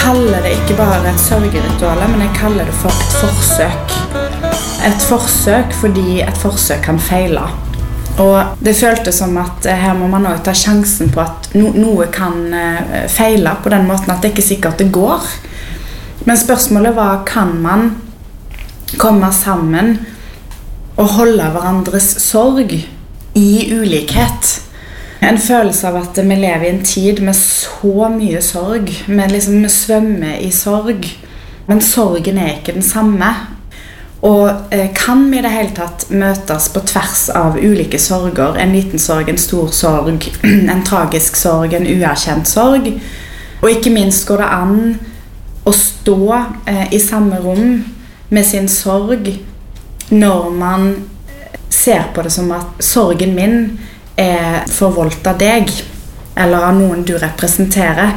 kaller det ikke bare et sørgeritual, men jeg kaller det for et forsøk. Et forsøk fordi et forsøk kan feile. Og det føltes som at her må man også ta sjansen på at noe kan feile på den måten at det ikke er sikkert det går. Men spørsmålet var, kan man komme sammen og holde hverandres sorg i ulikhet? En følelse av at vi lever i en tid med så mye sorg, vi svømmer i sorg, men sorgen er ikke den samme. Og kan vi i det hele tatt møtes på tvers av ulike sorger, en liten sorg, en stor sorg, en tragisk sorg, en uerkjent sorg, og ikke minst går det an å stå i samme rom med sin sorg når man ser på det som at sorgen min er forvoldt av deg, eller av noen du representerer.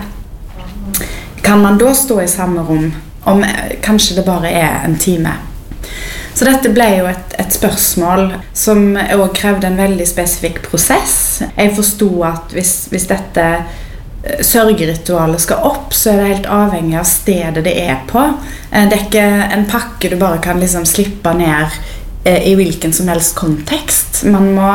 Kan man da stå i samme rom, om kanskje det bare er en time? Så dette ble jo et spørsmål som også krevde en veldig spesifikk prosess. Jeg forstod at hvis dette sørgeritualet skal opp, så er det helt avhengig av stedet det er på. Det er ikke en pakke du bare kan slippe ned i hvilken som helst kontekst. Man må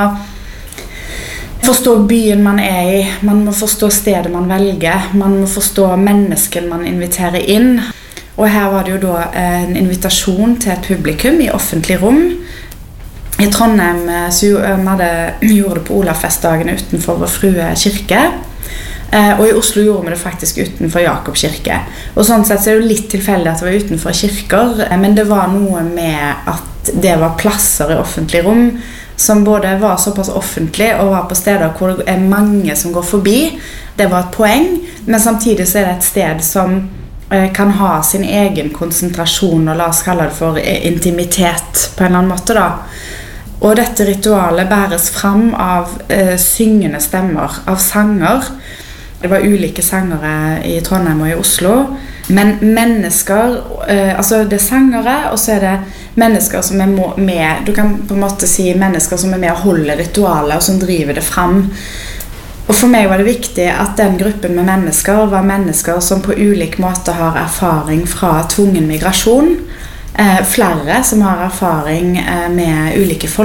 forstå byen man er i, man må forstå stedet man velger, man må forstå mennesken man inviterer inn. Og her var det jo da en invitasjon til et publikum i offentlig rom. I Trondheim så gjorde det på Olavsfestdagene utenfor Vår Frue kirke. Og i Oslo gjorde vi det faktisk utenfor Jakob kirke. Og sånn sett så er det jo litt tilfeldig at det var utenfor kirker, men det var noe med at det var plasser i offentlig rom som både var såpass offentlig og var på steder hvor det er mange som går forbi. Det var et poeng, men samtidig så er det et sted som kan ha sin egen konsentrasjon, og la oss kalle det for intimitet på en eller annen måte da. Og dette ritualet bæres fram av syngende stemmer, av sanger. Det var ulike sangere i Trondheim og i Oslo, men mennesker, altså det er sangere, og så er det mennesker som er med, du kan på en måte si mennesker som er med å holde ritualet, og som driver det fram. Og for meg var det viktig at den gruppen med mennesker var mennesker som på ulik måte har erfaring fra tvungen migrasjon. Flere som har erfaring med ulike folk.